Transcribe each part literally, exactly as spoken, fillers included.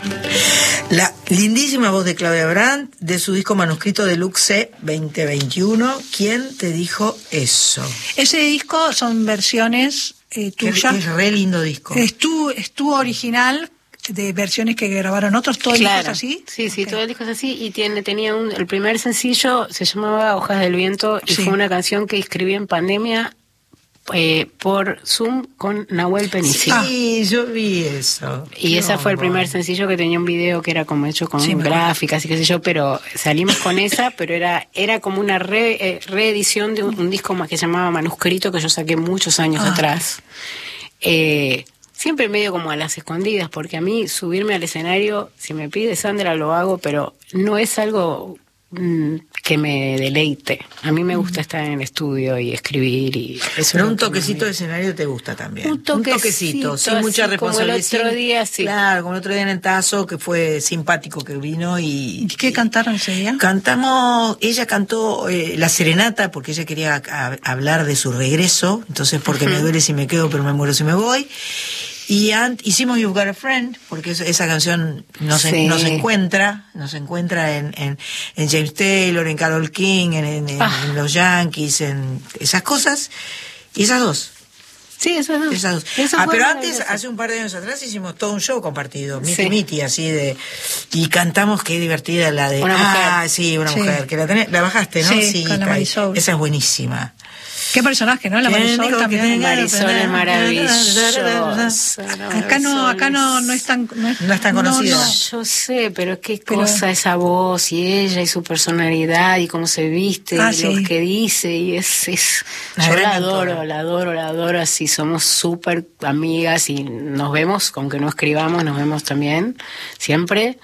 La lindísima voz de Claudia Brandt, de su disco Manuscrito Deluxe veinte veintiuno. ¿Quién te dijo eso? Ese disco son versiones eh, tuyas. Es re lindo disco. Es tu, es tu original de versiones que grabaron otros, todo claro. el disco es así. Sí, sí, okay. todo el disco es así y tiene, tenía un, el primer sencillo se llamaba Hojas del Viento y sí. fue una canción que escribí en pandemia eh, por Zoom con Nahuel Penici. Sí, yo vi eso. Y Qué ese fue el bombón. primer sencillo que tenía un video que era como hecho con sí, gráficas y qué sé yo, pero salimos con esa, pero era era como una re, eh, reedición de un, un disco más que se llamaba Manuscrito que yo saqué muchos años ah. atrás. Eh, siempre medio como a las escondidas, porque a mí subirme al escenario, si me pide Sandra lo hago, pero no es algo mm, que me deleite. A mí me gusta estar en el estudio y escribir y eso. Pero es un lo que toquecito me- de escenario te gusta también. Un toquecito, toquecito, sin así mucha como el responsabilidad. otro día, sí. Claro, como el otro día en el Tazo, que fue simpático que vino y... ¿Y qué cantaron ese día? Cantamos, ella cantó eh, La Serenata porque ella quería a- hablar de su regreso, entonces porque Ujú. me duele si me quedo, pero me muero si me voy. Y ant, hicimos You've Got a Friend, porque esa, esa canción no se, Sí. no se encuentra, no se encuentra en, en, en James Taylor, en Carole King, en, en, en, Ah. en los Yankees, en esas cosas. Y esas dos. Sí, eso no. Esas dos. Eso Ah, fue pero antes, maravilloso. hace un par de años atrás, hicimos todo un show compartido, miti Sí. miti, así de, y cantamos, qué divertida la de, Una ah, mujer. sí, una Sí. mujer, que la tenés, la bajaste, ¿no? Sí, con la Kai. Marisol. Esa es buenísima. Qué personaje, ¿no? La ¿Quién Marisol dijo que también. tenga- Marisol es maravillosa. Acá no, acá no, no es tan, no es, No es tan conocida. no. Yo sé, pero qué Pero- cosa esa voz y ella y su personalidad y cómo se viste Ah, y sí. lo que dice y es, es Una yo gran la actora. adoro, la adoro, la adoro así, somos súper amigas y nos vemos, aunque no escribamos, nos vemos también, siempre.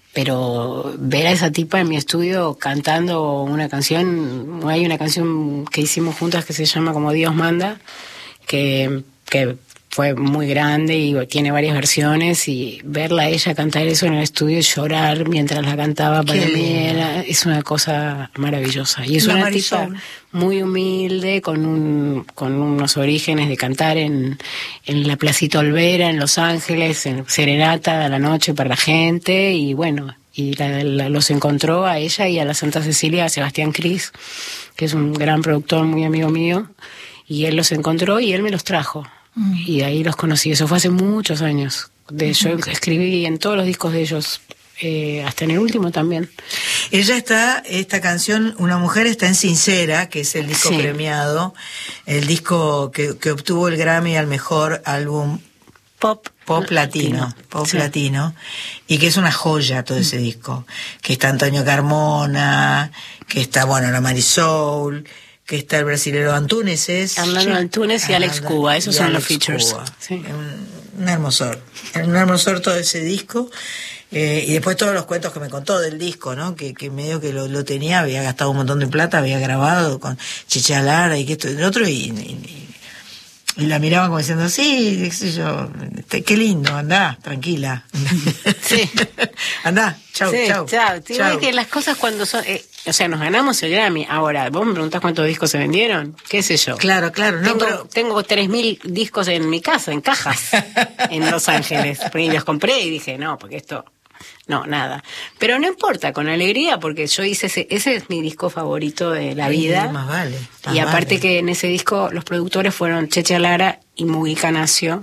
Pero ver a esa tipa en mi estudio cantando una canción, hay una canción que hicimos juntas que se llama Como Dios Manda, que, que fue muy grande y tiene varias versiones, y verla a ella cantar eso en el estudio y llorar mientras la cantaba, para Qué mí lindo. era- es una cosa maravillosa. Y es La una Marisol. tipa muy humilde, con un con unos orígenes de cantar en, en la Placita Olvera, en Los Ángeles, en serenata a la noche para la gente, y bueno, y la- la- los encontró a ella y a la Santa Cecilia, a Sebastián Cris, que es un gran productor, muy amigo mío, y él los encontró y él me los trajo. Mm. Y ahí los conocí, eso fue hace muchos años. De, yo escribí en todos los discos de ellos, eh, hasta en el último también. Ella está, esta canción, Una Mujer está en Sincera, que es el disco Sí. premiado, el disco que, que obtuvo el Grammy al mejor álbum Pop. pop latino, pop Sí. latino, y que es una joya todo ese disco, que está Antonio Carmona, que está, bueno, la Marisol, que está el brasilero Antunes, es... Arnaldo Antunes y Alex Arnaldo- Cuba, esos y son los Alex features. Cuba. Sí. Un, un hermosor, un hermosor todo ese disco. Eh, y después todos los cuentos que me contó del disco, ¿no? Que, que medio que lo, lo tenía, había gastado un montón de plata, había grabado con Checha Lara y que esto y lo otro, y, y, y la miraba como diciendo, sí, qué sé yo, este, qué lindo, andá, tranquila. Sí. Andá, chau, Sí, chau. chao. Te digo chau. que las cosas cuando son... eh, o sea, nos ganamos el Grammy. Ahora, vos me preguntás cuántos discos se vendieron. ¿Qué sé yo? Claro, claro, no, tengo, pero... tengo tres mil discos en mi casa, en cajas, en Los Ángeles. Y los compré y dije, no, porque esto... No, nada. Pero no importa, con alegría, porque yo hice ese... Ese es mi disco favorito de la Sí, vida. más vale, más Y aparte vale. que en ese disco los productores fueron Checha Lara y Mujica Nacio,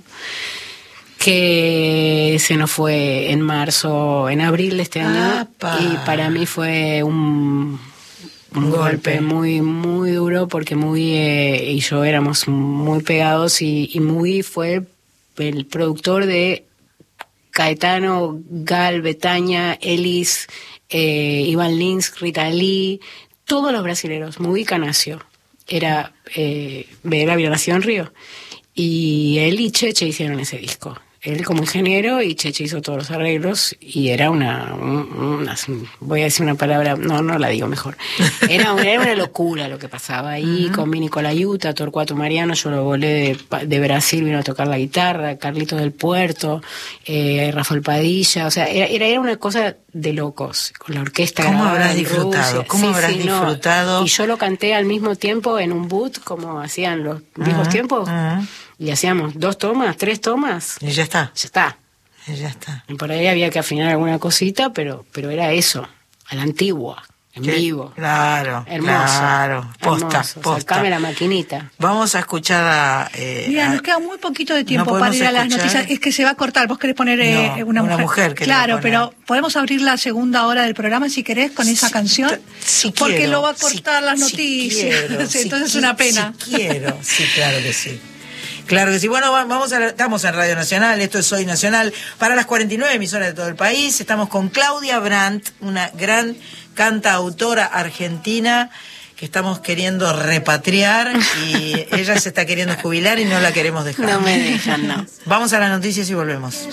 que se nos fue en marzo, en abril de este año. ¡Apa! Y para mí fue un, un Un golpe golpe. muy muy duro, porque Mugi eh, y yo éramos muy pegados, y, y Mugi fue el productor de Caetano, Gal, Betania, Elis, eh, Iván Lins, Rita Lee, todos los brasileros. Mujica Nacio era, eh, era había nacido en Río, y él y Cheche hicieron ese disco. Él como ingeniero y Cheche hizo todos los arreglos, y era una, una voy a decir una palabra, no, no la digo mejor. Era, era una locura lo que pasaba ahí, uh-huh. Con Vini Colaiuta, Torcuato Mariano, yo lo volé de, de Brasil, vino a tocar la guitarra, Carlitos del Puerto, eh, Rafael Padilla, o sea, era, era una cosa de locos, con la orquesta. ¿Cómo habrás disfrutado? Rusia. ¿Cómo sí, habrás sí, disfrutado? No. Y yo lo canté al mismo tiempo en un boot, como hacían los viejos uh-huh. tiempos. Uh-huh. Y hacíamos dos tomas, tres tomas. Y ya está. Ya está. Y ya está. Y por ahí había que afinar alguna cosita, pero, pero era eso, a la antigua. En ¿Qué? vivo. Claro, Hermoso. claro. Posta, Hermoso. posta. Sacame la maquinita. Vamos a escuchar a... Eh, Mira, a- nos queda muy poquito de tiempo ¿No para ir a podemos las escuchar? noticias. Es que se va a cortar. Vos querés poner eh, No, una, una mujer. mujer quería Claro, poner. pero podemos abrir la segunda hora del programa si querés con esa Si- canción. si porque quiero, lo va a cortar si- las si noticias. quiero, Sí, si entonces es qui- una pena. Si quiero, sí, claro que sí. Claro que sí. Bueno, va- vamos a, estamos en Radio Nacional, esto es Soy Nacional, para las cuarenta y nueve emisoras de todo el país. Estamos con Claudia Brandt, una gran cantautora argentina que estamos queriendo repatriar y ella se está queriendo jubilar y no la queremos dejar. No me dejan, no. Vamos a las noticias y volvemos.